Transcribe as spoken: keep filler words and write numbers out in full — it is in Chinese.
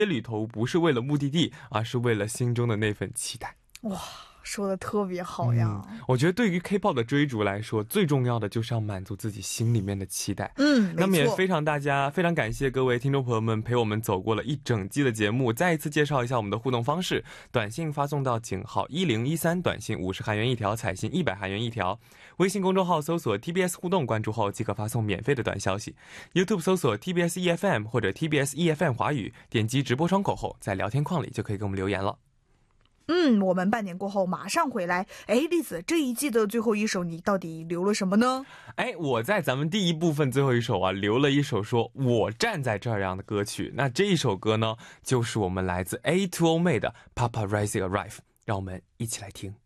旅途不是为了目的地，而是为了心中的那份期待。 哇，说的特别好呀、 嗯、我觉得对于 K-pop 的追逐来说，最重要的就是要满足自己心里面的期待。 嗯， 那么也没错。 非常大家非常感谢各位听众朋友们陪我们走过了一整季的节目。再一次介绍一下我们的互动方式，短信发送到井号一零一三，短信五十韩元一条，彩信一百韩元一条。微信公众号搜索 T B S 互动，关注后即可发送免费的短消息。 YouTube 搜索 T B S E F M 或者 T B S E F M 华语，点击直播窗口后，在聊天框里就可以给我们留言了。 嗯，我们半点过后马上回来。哎，栗子，这一季的最后一首你到底留了什么呢？ 哎，我在咱们第一部分最后一首啊，留了一首说我站在这儿样的歌曲。那这一首歌呢，就是我们来自 A two O 妹的 Paparazzi Arrive， 让我们一起来听。